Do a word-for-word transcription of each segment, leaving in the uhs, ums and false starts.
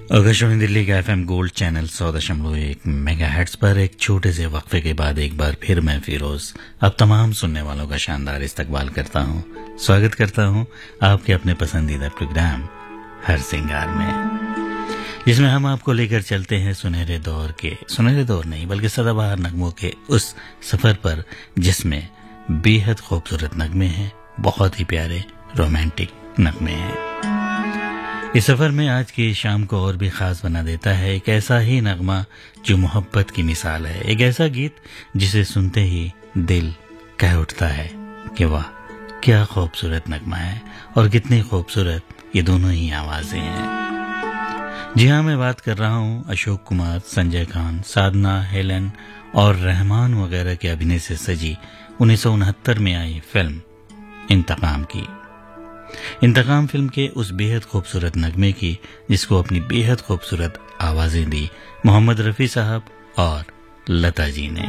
आकाशवाणी दिल्ली का FM gold channel सौ दशमलव एक मेगा हेर्ट्ज पर एक छोटे से वक्फे के बाद एक बार फिर मैं फिरोज अब तमाम सुनने वालों का शानदार इस्तकबाल करता हूं, स्वागत करता हूं आपके अपने पसंदीदा प्रोग्राम हर सिंगार में, जिसमें हम आपको लेकर चलते हैं सुनहरे दौर के सुनहरे दौर नहीं बल्कि सदाबहार नगमों के उस सफर पर जिसमें बेहद खूबसूरत नगमे हैं, बहुत ही प्यारे रोमांटिक नगमे हैं। इस सफर में आज की शाम को और भी खास बना देता है एक ऐसा ही नगमा जो मोहब्बत की मिसाल है, एक ऐसा गीत जिसे सुनते ही दिल कह उठता है कि वाह क्या खूबसूरत नगमा है और कितनी खूबसूरत ये दोनों ही आवाजें हैं। जी हाँ, मैं बात कर रहा हूँ अशोक कुमार, संजय खान, साधना, हेलन और रहमान वगैरह के अभिनय से सजी उन्नीस सौ उनहत्तर में आई फिल्म इंतकाम की। इंतकाम फिल्म के उस बेहद खूबसूरत नगमे की जिसको अपनी बेहद खूबसूरत आवाजें दी मोहम्मद रफी साहब और लता जी ने,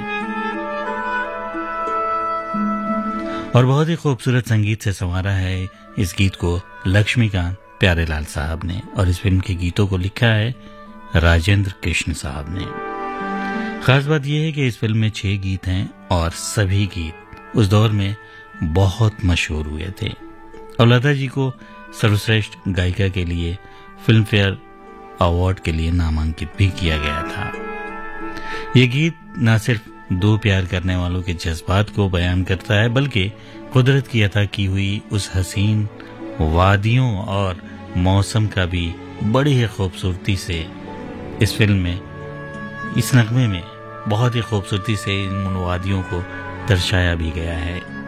और बहुत ही खूबसूरत संगीत से संवारा है इस गीत को लक्ष्मीकांत प्यारेलाल साहब ने, और इस फिल्म के गीतों को लिखा है राजेंद्र कृष्ण साहब ने। खास बात यह है कि इस फिल्म में छह गीत हैं और सभी गीत उस दौर में बहुत मशहूर हुए थे, और लता जी को सर्वश्रेष्ठ गायिका के लिए फिल्म फेयर अवार्ड के लिए नामांकित भी किया गया था। ये गीत न सिर्फ दो प्यार करने वालों के जज्बात को बयान करता है बल्कि कुदरत की अता की हुई उस हसीन वादियों और मौसम का भी बड़ी ही खूबसूरती से इस फिल्म में, इस नगमे में बहुत ही खूबसूरती से इन वादियों को दर्शाया भी गया है।